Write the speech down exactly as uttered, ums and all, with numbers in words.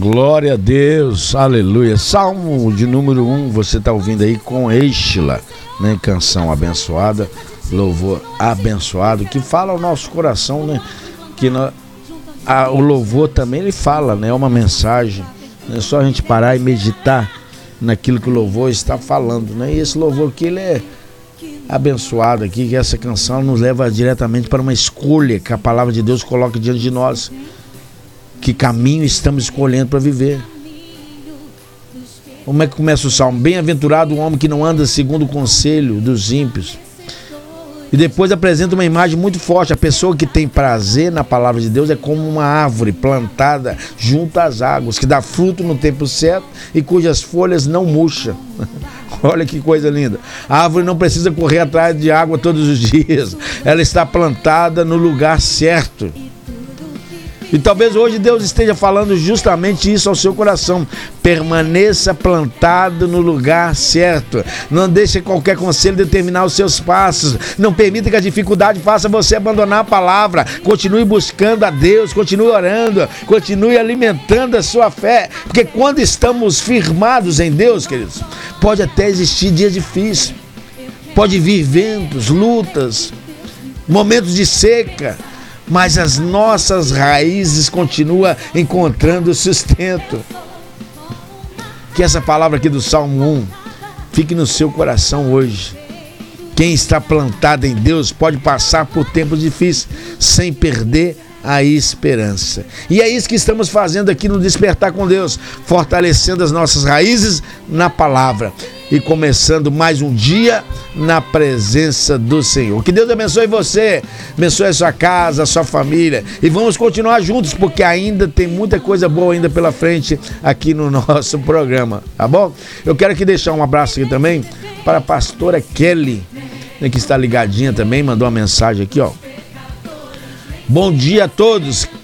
Glória a Deus, aleluia. Salmo de número um, você está ouvindo aí com Estila, né? Canção abençoada, louvor abençoado, que fala ao nosso coração, né? Que no, a, o louvor também ele fala, né? É uma mensagem, não é só a gente parar e meditar naquilo que o louvor está falando, né? E esse louvor aqui, ele é abençoado aqui, que essa canção nos leva diretamente para uma escolha que a palavra de Deus coloca diante de nós. Que caminho estamos escolhendo para viver? Como é que começa o salmo? Bem-aventurado o homem que não anda segundo o conselho dos ímpios. E depois apresenta uma imagem muito forte. A pessoa que tem prazer na palavra de Deus é como uma árvore plantada junto às águas, que dá fruto no tempo certo e cujas folhas não murcham. Olha que coisa linda. A árvore não precisa correr atrás de água todos os dias. Ela está plantada no lugar certo. E talvez hoje Deus esteja falando justamente isso ao seu coração. Permaneça plantado no lugar certo. Não deixe qualquer conselho determinar os seus passos. Não permita que a dificuldade faça você abandonar a palavra. Continue buscando a Deus, continue orando, continue alimentando a sua fé. Porque quando estamos firmados em Deus, queridos, pode até existir dias difíceis. Pode vir ventos, lutas, momentos de seca. Mas as nossas raízes continuam encontrando sustento. Que essa palavra aqui do Salmo um fique no seu coração hoje. Quem está plantado em Deus pode passar por tempos difíceis sem perder a esperança. E é isso que estamos fazendo aqui no Despertar com Deus, fortalecendo as nossas raízes na palavra e começando mais um dia na presença do Senhor. Que Deus abençoe você, abençoe a sua casa, a sua família, e vamos continuar juntos, porque ainda tem muita coisa boa ainda pela frente aqui no nosso programa, tá bom? Eu quero aqui deixar um abraço aqui também para a pastora Kelly, né, que está ligadinha também, mandou uma mensagem aqui, ó. Bom dia a todos,